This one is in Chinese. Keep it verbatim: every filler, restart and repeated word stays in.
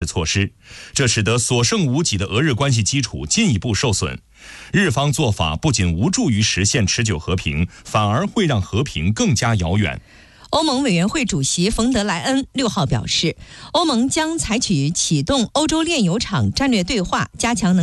措施，这使得所剩无几的俄日关系基础进一步受损。日方做法不仅无助于实现持久和平，反而会让和平更加遥远。 欧盟委员会主席冯德莱恩六号表示，欧盟将采取启动欧洲炼油厂战略对话，加强能